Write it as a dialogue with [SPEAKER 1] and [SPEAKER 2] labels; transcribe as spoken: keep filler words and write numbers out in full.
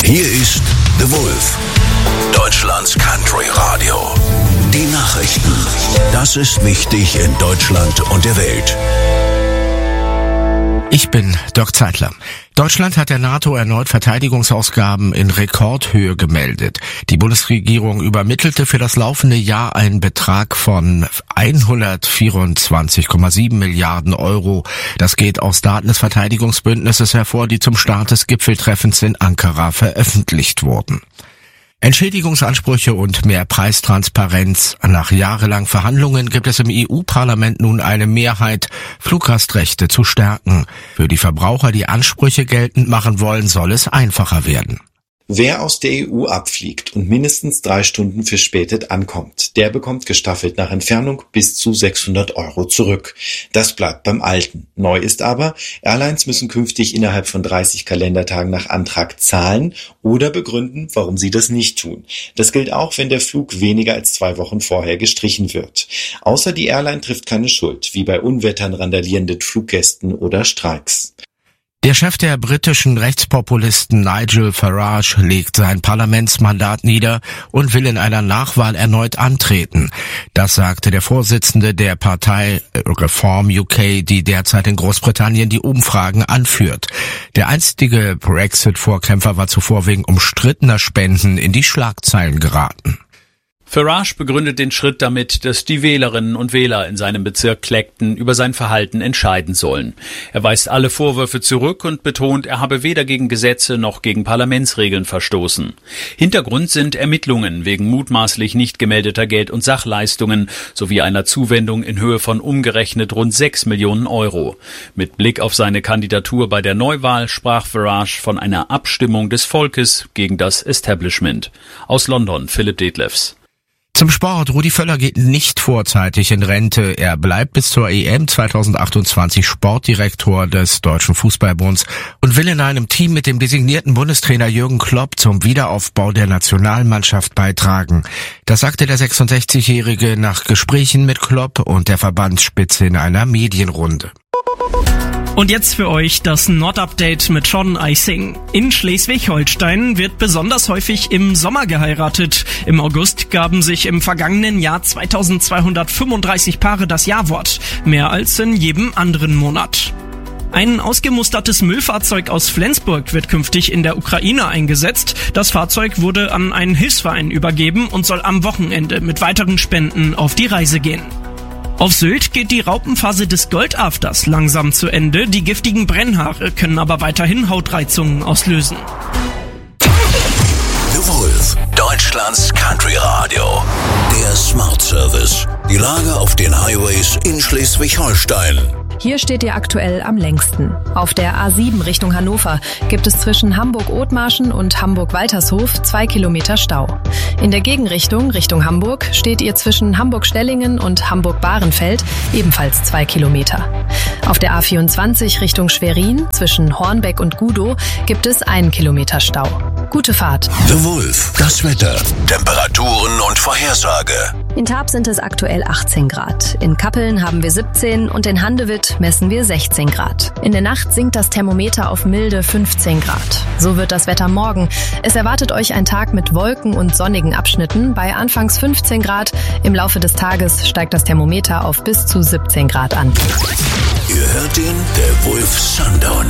[SPEAKER 1] Hier ist The Wolf, Deutschlands Country Radio. Die Nachrichten. Das ist wichtig in Deutschland und der Welt.
[SPEAKER 2] Ich bin Dirk Zeitler. Deutschland hat der NATO erneut Verteidigungsausgaben in Rekordhöhe gemeldet. Die Bundesregierung übermittelte für das laufende Jahr einen Betrag von hundertvierundzwanzig Komma sieben Milliarden Euro. Das geht aus Daten des Verteidigungsbündnisses hervor, die zum Start des Gipfeltreffens in Ankara veröffentlicht wurden. Entschädigungsansprüche und mehr Preistransparenz. Nach jahrelangen Verhandlungen gibt es im E U-Parlament nun eine Mehrheit, Fluggastrechte zu stärken. Für die Verbraucher, die Ansprüche geltend machen wollen, soll es einfacher werden.
[SPEAKER 3] Wer aus der E U abfliegt und mindestens drei Stunden verspätet ankommt, der bekommt gestaffelt nach Entfernung bis zu sechshundert Euro zurück. Das bleibt beim Alten. Neu ist aber, Airlines müssen künftig innerhalb von dreißig Kalendertagen nach Antrag zahlen oder begründen, warum sie das nicht tun. Das gilt auch, wenn der Flug weniger als zwei Wochen vorher gestrichen wird. Außer die Airline trifft keine Schuld, wie bei Unwettern, randalierenden Fluggästen oder Streiks.
[SPEAKER 2] Der Chef der britischen Rechtspopulisten Nigel Farage legt sein Parlamentsmandat nieder und will in einer Nachwahl erneut antreten. Das sagte der Vorsitzende der Partei Reform U K, die derzeit in Großbritannien die Umfragen anführt. Der einstige Brexit-Vorkämpfer war zuvor wegen umstrittener Spenden in die Schlagzeilen geraten.
[SPEAKER 4] Farage begründet den Schritt damit, dass die Wählerinnen und Wähler in seinem Bezirk Clacton über sein Verhalten entscheiden sollen. Er weist alle Vorwürfe zurück und betont, er habe weder gegen Gesetze noch gegen Parlamentsregeln verstoßen. Hintergrund sind Ermittlungen wegen mutmaßlich nicht gemeldeter Geld- und Sachleistungen sowie einer Zuwendung in Höhe von umgerechnet rund sechs Millionen Euro. Mit Blick auf seine Kandidatur bei der Neuwahl sprach Farage von einer Abstimmung des Volkes gegen das Establishment. Aus London, Philipp Detlefs.
[SPEAKER 2] Zum Sport. Rudi Völler geht nicht vorzeitig in Rente. Er bleibt bis zur E M zweitausendachtundzwanzig Sportdirektor des Deutschen Fußballbunds und will in einem Team mit dem designierten Bundestrainer Jürgen Klopp zum Wiederaufbau der Nationalmannschaft beitragen. Das sagte der sechsundsechzigjährige nach Gesprächen mit Klopp und der Verbandsspitze in einer Medienrunde.
[SPEAKER 5] Und jetzt für euch das Nord-Update mit Sean Eising. In Schleswig-Holstein wird besonders häufig im Sommer geheiratet. Im August gaben sich im vergangenen Jahr zweitausendzweihundertfünfunddreißig Paare das Ja-Wort. Mehr als in jedem anderen Monat. Ein ausgemustertes Müllfahrzeug aus Flensburg wird künftig in der Ukraine eingesetzt. Das Fahrzeug wurde an einen Hilfsverein übergeben und soll am Wochenende mit weiteren Spenden auf die Reise gehen. Auf Sylt geht die Raupenphase des Goldafters langsam zu Ende. Die giftigen Brennhaare können aber weiterhin Hautreizungen auslösen.
[SPEAKER 1] The Wolf, Deutschlands Country Radio. Der Smart Service. Die Lage auf den Highways in Schleswig-Holstein.
[SPEAKER 6] Hier steht ihr aktuell am längsten. Auf der A sieben Richtung Hannover gibt es zwischen Hamburg-Othmarschen und Hamburg-Waltershof zwei Kilometer Stau. In der Gegenrichtung, Richtung Hamburg, steht ihr zwischen Hamburg-Stellingen und Hamburg-Bahrenfeld ebenfalls zwei Kilometer. Auf der A vierundzwanzig Richtung Schwerin zwischen Hornbeck und Gudow gibt es einen Kilometer Stau. Gute Fahrt.
[SPEAKER 1] The Wolf, das Wetter, Temperaturen und Vorhersage.
[SPEAKER 6] In Tarp sind es aktuell achtzehn Grad. In Kappeln haben wir siebzehn und in Handewitt messen wir sechzehn Grad. In der Nacht sinkt das Thermometer auf milde fünfzehn Grad. So wird das Wetter morgen. Es erwartet euch ein Tag mit Wolken und sonnigen Abschnitten bei anfangs fünfzehn Grad. Im Laufe des Tages steigt das Thermometer auf bis zu siebzehn Grad an.
[SPEAKER 1] Ihr hört den The Wolf Sundown.